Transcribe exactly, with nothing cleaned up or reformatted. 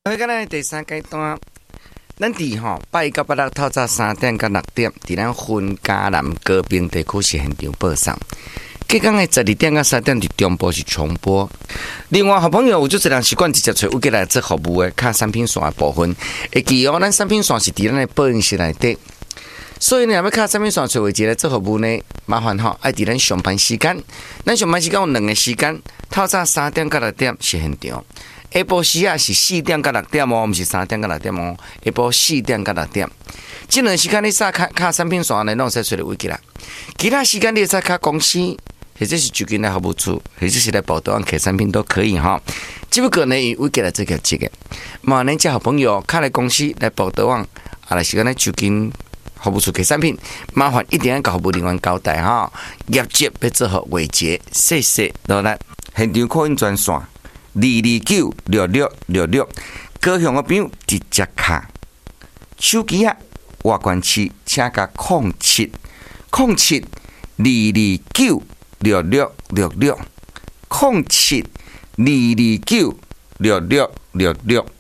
迄个咱第三阶段，咱伫吼八一到八六透早三点到六点，伫咱云嘉南高屏地区是现场播送。隔天的十二点到三点伫中部是重播。另外，好朋友有就是人习惯直接找有过来做服务的，卡产品线的部分，会记哦，咱产品线是伫咱的播音室内底。所以呢，要卡产品线找位置来做服务呢，麻烦吼，爱伫咱上班时间。咱上班时间有两个时间，透早三点到六点是现场。下晡时啊是四点到六点哦，毋是三点到六点哦。下晡四点到六点，这两时间你撒卡卡产品线呢，拢使找到位置啦。其他时间你使卡公司，或者是就近来服务处，或者是来报道案客产品都可以哈。只不过呢，以位置来做个这个，嘛，恁这好朋友卡来公司来报道案，啊，来时间来就近服务处客产品，麻烦一定要甲服务人员交代哈。业绩要做好维持，谢谢。到咱现场扩音专线。二二九六六六六，高雄的朋友直接卡手机啊，外关区请加空七空七二二九六六六六空七二二九六六六六。